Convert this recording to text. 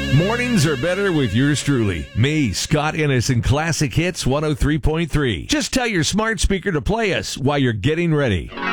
Mornings are better with yours truly. Me, Scott Innes, and Classic Hits 103.3. Just tell your smart speaker to play us while you're getting ready.